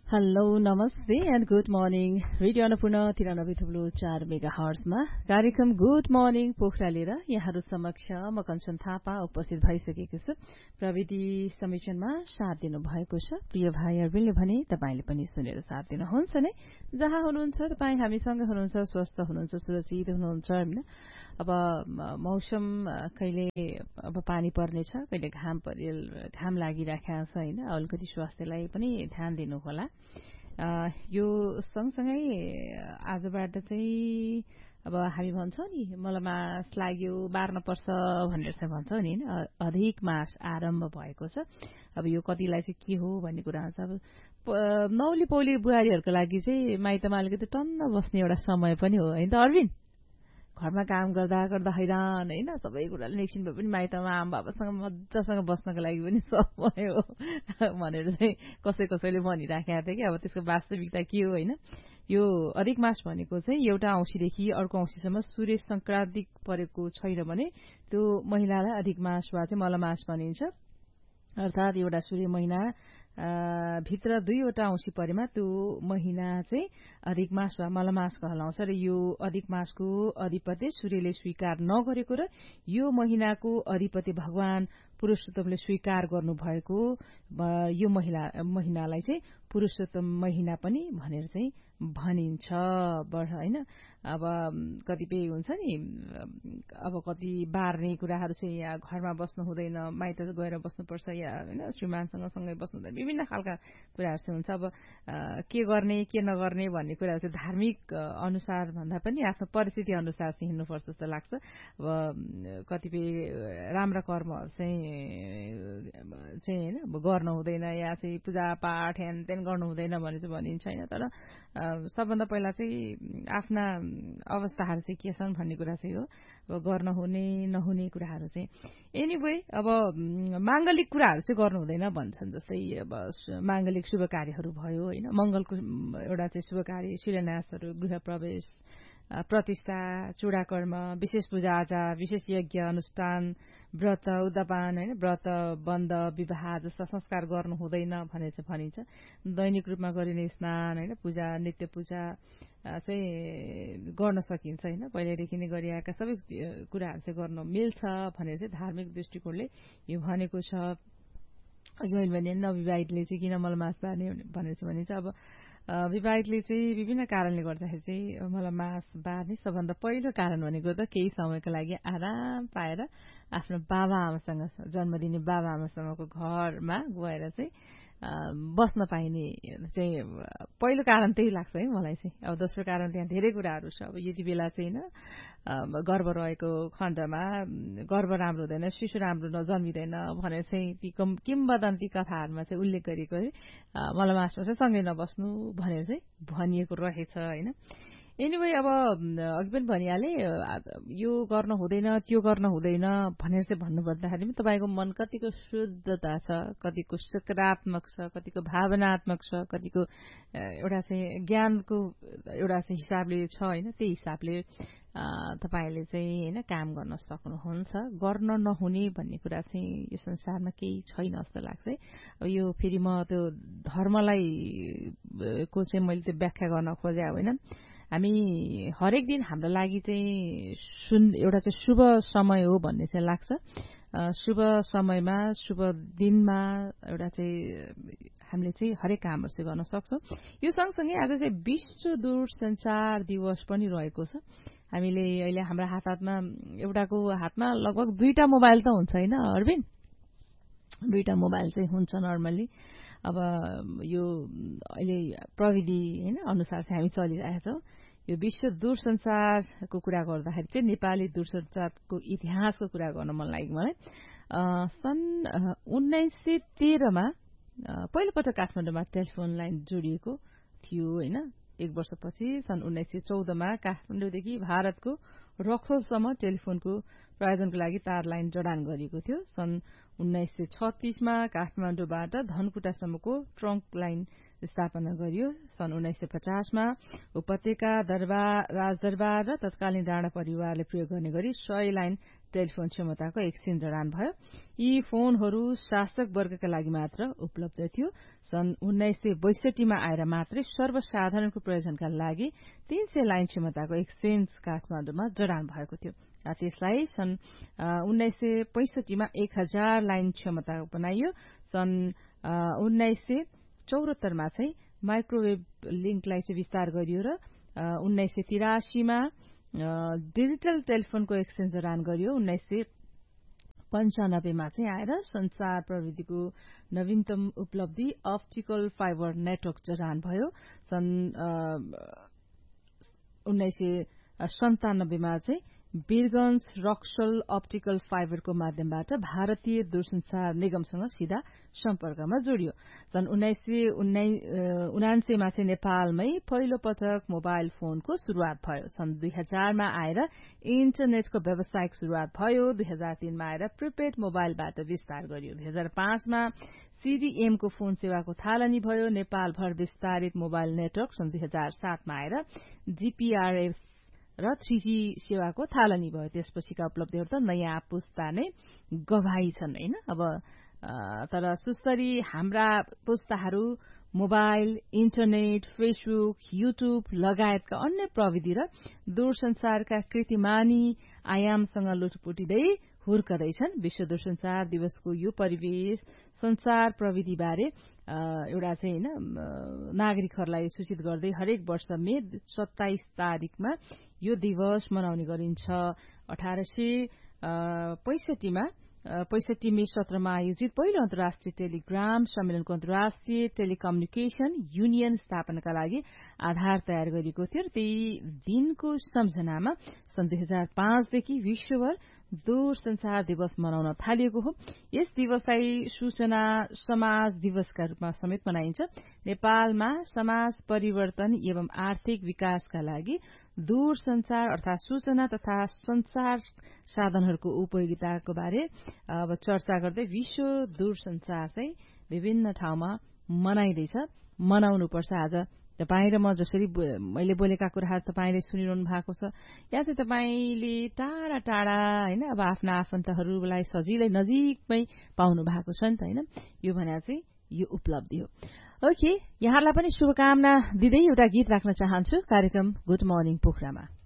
Hello नमस्ते and good morning radio Annapurna 93.4 मेगाहर्जमा कार्यक्रम good morning Pokhara लिएर यहाँहरू समक्ष म कञ्चन थापा उपस्थित भइसकेको छु। प्रविधि समीक्षणमा साथ दिनु भएको छ प्रिय भाइ अरविनले भने तपाईले पनि सुनेर साथ दिनुहुन्छ नै। जहाँ हुनुहुन्छ तपाई हामीसँग हुनुहुन्छ, स्वस्थ हुनुहुन्छ, सुरक्षित हुनुहुन्छ हैन। अब मौसम कहिले अब पानी पर्नेछ, कहिले घाम लागिराखेको छ हैन। अलिकति स्वास्थ्यलाई पनि ध्यान दिनु होला। यो सँगसँगै आजबाट चाहिँ अब हामी भन्छौं नि मलमास लाग्यो बार्न पर्छ भनेर चाहिँ भन्छौं नि हैन। अधिक मास आरम्भ भएको छ। अब यो कतिलाई चाहिँ के हो भन्ने कुरा हुन्छ। अब नौली पौली बुहारीहरुको लागि चाहिँ माइतमा अलिकति टन्न बस्ने एउटा समय पनि हो हैन त अरविन। घरमा काम गर्दा गर्दा हैरान हैन, सबै कुराले एकछिन भए पनि माइतमा आमा बाबासँग मज्जासँग बस्नको लागि पनि समय हो भनेर चाहिँ कसैले भनिराखेका थिए कि अब त्यसको वास्तविकता के हो हैन। यो अधिक मास भनेको चाहिँ एउटा औँसीदेखि अर्को औँसीसम्म सूर्य संक्रान्ति परेको छैन भने त्यो महिनालाई अधिक मास वा चाहिँ मलमास भनिन्छ। अर्थात एउटा सूर्य महिना भित्र दुईवटा औँसी परेमा त्यो महिना चाहिँ अधिक मास वा मलमास कहलाउँछ। र यो अधिक मासको अधिपति सूर्यले स्वीकार नगरेको र यो महिनाको अधिपति भगवान पुरुषोत्तमले स्वीकार गर्नुभएको यो महिनालाई चाहिँ पुरुषोत्तम महिना पनि भनेर चाहिँ भनिन्छ हैन। अब कतिपय हुन्छ नि अब कति बार्ने कुराहरू चाहिँ या घरमा बस्नु हुँदैन, माइत गएर बस्नुपर्छ या हैन श्रीमानसँग सँगै बस्नु हुँदैन, विभिन्न खालका कुराहरू चाहिँ हुन्छ। अब के गर्ने के नगर्ने भन्ने कुराहरू चाहिँ धार्मिक अनुसार भन्दा पनि आफ्नो परिस्थिति अनुसार चाहिँ हिँड्नुपर्छ जस्तो लाग्छ। अब कतिपय राम्रा कर्महरू चाहिँ हैन गर्नु हुँदैन या चाहिँ पूजा पाठ हेन तेन गर्नु हुँदैन भने चाहिँ भनिन्छ हैन। तर सबभन्दा पहिला चाहिँ आफ्ना अवस्थाहरू चाहिँ के छन् भन्ने कुरा चाहिँ हो। अब गर्न हुने नहुने कुराहरू चाहिँ एनीवे अब मांगलिक कुराहरू चाहिँ गर्नु हुँदैन भन्छन्। जस्तै अब मांगलिक शुभ कार्यहरू भयो हैन, मंगलको एउटा चाहिँ शुभ कार्य, शिलान्यासहरू, गृह प्रवेश, प्रतिष्ठा, चूडाकर्म, विशेष पूजा आजा, विशेष यज्ञ अनुष्ठान, व्रत उद्यापन हैन, व्रत बन्द विवाह जस्ता संस्कार गर्नु हुँदैन भनेर चाहिँ भनिन्छ। दैनिक रूपमा गरिने स्नान हैन, पूजा नित्य पूजा चाहिँ गर्न सकिन्छ हैन। पहिलेदेखि नै गरिआएका सबै कुराहरू चाहिँ गर्न मिल्छ भनेर चाहिँ धार्मिक दृष्टिकोणले यो भनेको छ। अघि मैले भने नविवाहितले चाहिँ किन मलमास बार्ने भनेर चाहिँ भनिन्छ। अब विवाहितले चाहिँ विभिन्न कारणले गर्दाखेरि चाहिँ मलमास बार्ने सबभन्दा पहिलो कारण भनेको त केही समयको लागि आराम पाएर आफ्नो बाबा आमासँग, जन्म दिने बाबा आमासँगको घरमा गएर चाहिँ बस्न पाइने चाहिँ पहिलो कारण त्यही लाग्छ है मलाई चाहिँ। अब दोस्रो कारण त्यहाँ धेरै कुराहरू छ। अब यति बेला चाहिँ हैन गर्भ रहेको खण्डमा गर्भ राम्रो हुँदैन, शिशु राम्रो नजन्मिँदैन भनेर चाहिँ ती किम्बदन्ती कथाहरूमा चाहिँ उल्लेख गरिएको है। मलमासमा चाहिँ सँगै नबस्नु भनेर चाहिँ भनिएको रहेछ हैन। एनीवे अब अघि पनि भनिहाले यो गर्न हुँदैन त्यो गर्न हुँदैन भनेर चाहिँ भन्नुपर्दाखेरि पनि तपाईको मन कतिको शुद्धता छ, कतिको सकारात्मक छ, कतिको भावनात्मक छ, कतिको एउटा चाहिँ ज्ञानको एउटा चाहिँ हिसाबले छ हैन। त्यही हिसाबले तपाईले चाहिँ हैन काम गर्न सक्नुहुन्छ। गर्न नहुने भन्ने कुरा चाहिँ यो संसारमा केही छैन जस्तो लाग्छ है। अब यो फेरि म त्यो धर्मलाई को चाहिँ मैले त्यो व्याख्या गर्न खोजे होइन। हामी हरेक दिन हाम्रो लागि चाहिँ एउटा चाहिँ शुभ समय हो भन्ने चाहिँ लाग्छ। शुभ समयमा शुभ दिनमा एउटा चाहिँ हामीले चाहिँ हरेक कामहरू चाहिँ गर्न सक्छौं। यो सँगसँगै आज चाहिँ विश्व दूरसञ्चार दिवस पनि रहेको छ। हामीले अहिले हाम्रो हातमा एउटाको हातमा लगभग दुईटा मोबाइल त हुन्छ हैन अरविन? दुईटा मोबाइल चाहिँ हुन्छ नर्मली। अब यो अहिले प्रविधि हैन अनुसार चाहिँ हामी चलिरहेका छौं। यो विश्व दूरसञ्चारको कुरा गर्दाखेरि चाहिँ नेपाली दूरसञ्चारको इतिहासको कुरा गर्न मन लाग्यो मलाई। सन् 1913 मा पहिलो पटक काठमाडौँमा टेलिफोन लाइन जोडिएको थियो हैन। एक वर्षपछि सन् 1914 मा काठमाडौँदेखि भारतको रखोलसम्म टेलिफोनको प्रयोजनको लागि तार लाइन जडान गरिएको थियो। सन् 1936 मा काठमाडौँबाट धनकुटासम्मको ट्रङ्क लाइन स्थापना गरियो। सन् 1950 मा उपत्यका राजदरबार र तत्कालीन राणा परिवारले प्रयोग गर्ने गरी 100 लाइन टेलिफोन क्षमताको एक सिम जडान भयो। यी फोनहरू शासक वर्गका लागि मात्र उपलब्ध थियो। सन् 1962 मा आएर मात्रै सर्वसाधारणको प्रयोजनका लागि 300 लाइन क्षमताको एक्सचेन्ज काठमाडौँमा जडान भएको थियो। त्यसलाई सन् 1965 मा 1000 लाइन क्षमता बनाइयो। सन् 1974 मा चाहिँ माइक्रोवेभ लिंकलाई चाहिँ विस्तार गरियो र 1983 मा डिजिटल टेलिफोनको एक्सचेन्ज जडान गरियो। 1995 मा चाहिँ आएर संचार प्रविधिको नवीनतम उपलब्धि अप्टिकल फाइबर नेटवर्क जडान भयो। सन् 1997 मा चाहिँ वीरगंज रक्सल अप्टिकल फाइबरको माध्यमबाट भारतीय दूरसञ्चार निगमसँग सीधा सम्पर्कमा जोडियो। सन् 1979 मा चाहिँ नेपालमै पहिलो पटक मोबाइल फोनको शुरूआत भयो। सन् 2000 मा आएर इन्टरनेटको व्यावसायिक शुरूआत भयो। 2003 मा आएर प्रिपेड मोबाइलबाट विस्तार गरियो। 2005 मा सीडीएमको फोन सेवाको थालनी भयो। नेपालभर विस्तारित मोबाइल नेटवर्क सन् 2007 मा आएर जीपीआरएस र 3G सेवाको थालनी भयो। त्यसपछिका उपलब्धिहरू त नयाँ पुस्ता नै गवाई छन् हैन। अब तर सुस्तरी हाम्रा पुस्ताहरू मोबाइल, इन्टरनेट, फेसबुक, युट्युब लगायतका अन्य प्रविधि र दूरसञ्चारका कृतिमानी आयामसँग लुटपुटिँदै हुर्कदैछन्। विश्व दूरसञ्चार दिवसको यो परिवेश संचार प्रविधिबारे एउटा चाहिँ हैन नागरिकहरूलाई सूचित गर्दै हरेक वर्ष मे 27 तारिकमा यो दिवस मनाउने गरिन्छ। 1865 मा 65 मे 17 मा आयोजित पहिलो अन्तर्राष्ट्रिय टेलिग्राम सम्मेलनको अन्तर्राष्ट्रिय टेलिकम्युनिकेशन युनियन स्थापनाका लागि आधार तयार गरिएको थियो। त्यही दिनको सम्झनामा सन् 2005 देखि विश्वभर दूरसञ्चार दिवस मनाउन थालिएको हो। यस दिवसलाई सूचना समाज दिवसका रूपमा समेत मनाइन्छ। नेपालमा समाज परिवर्तन एवं आर्थिक विकासका लागि दूरसञ्चार अर्थात सूचना तथा संचार साधनहरूको उपयोगिताको बारे अब चर्चा गर्दै विश्व दूरसञ्चार चाहिँ विभिन्न ठाउँमा मनाइँदैछ। मनाउनुपर्छ। आज तपाईँ र म जसरी मैले बोलेका कुराहरू तपाईँले सुनिरहनु भएको छ, या चाहिँ तपाईँले टाढा टाढा हैन अब आफ्ना आफन्तहरूलाई सजिलै नजिकमै पाउनु भएको छ नि त हैन। यो भने चाहिँ यो उपलब्धि हो। ओके, यहाँलाई पनि शुभकामना दिँदै एउटा गीत राख्न चाहन्छु कार्यक्रम गुड मर्निङ पोखरामा।